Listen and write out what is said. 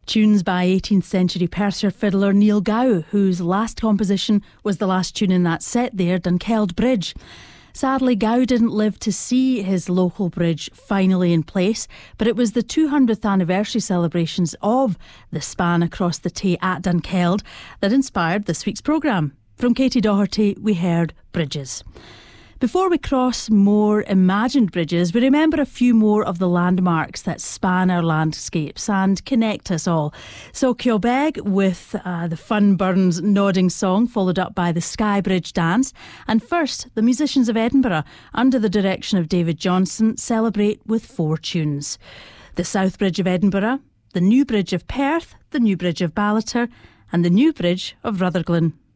Tunes by 18th century Perthshire fiddler Neil Gow, whose last composition was the last tune in that set there, Dunkeld Bridge. Sadly, Gow didn't live to see his local bridge finally in place, but it was the 200th anniversary celebrations of the span across the Tay at Dunkeld that inspired this week's programme. From Katie Doherty, we heard Bridges. Before we cross more imagined bridges, we remember a few more of the landmarks that span our landscapes and connect us all. So Keobeg with the Fun Burns Nodding Song, followed up by the Skye Bridge Dance. And first, the musicians of Edinburgh, under the direction of David Johnson, celebrate with 4 tunes. The South Bridge of Edinburgh, the New Bridge of Perth, the New Bridge of Ballater, and the New Bridge of Rutherglen.